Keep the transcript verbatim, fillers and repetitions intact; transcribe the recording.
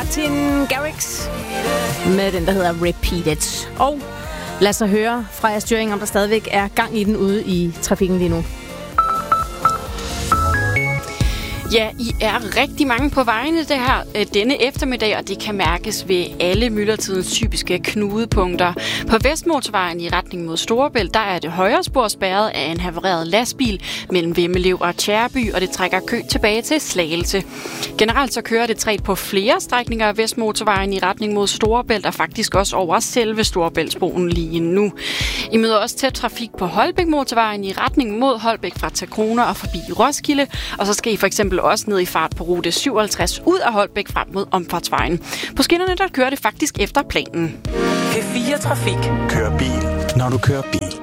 Martin Garrix med den, der hedder Repeated. Og lad os så høre fra jer styring, om der stadigvæk er gang i den ude i trafikken lige nu. Ja, I er rigtig mange på vejene det her denne eftermiddag, og det kan mærkes ved alle myldretidens typiske knudepunkter. På Vestmotorvejen i retning mod Storebælt, der er det højre spor spærret af en havareret lastbil mellem Vemmelev og Tjærby, og det trækker kø tilbage til Slagelse. Generelt så kører det træt på flere strækninger af Vestmotorvejen i retning mod Storebælt, og faktisk også over selve Storebæltsbroen lige nu. I møder også tæt trafik på Holbæk-motorvejen i retning mod Holbæk fra Takroner og forbi Roskilde, og så skal I for eksempel også ned i fart på rute syvoghalvtreds ud af Holbæk frem mod omfartsvejen. På skinnerne der kører det faktisk efter planen. P fire Trafik. Kør bil, når du kører bil.